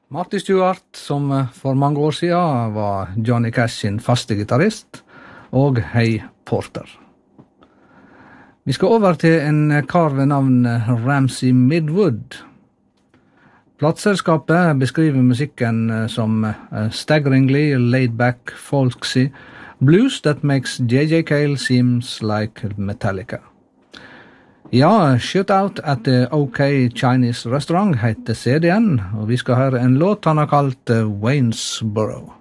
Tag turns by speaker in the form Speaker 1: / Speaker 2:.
Speaker 1: Marty Stewart, som for mange år siden var Johnny Cash sin faste gitarrist, og Hay Porter. Vi skal over til en kar ved navn Ramsey Midwood. Plateselskapet beskriver musikken som staggeringly laid-back folksy blues that makes J.J. Cale seems like Metallica. Ja, Shoot Out at the OK Chinese Restaurant heter CD-en, og vi skal høre en låt han har kalt Waynesboro.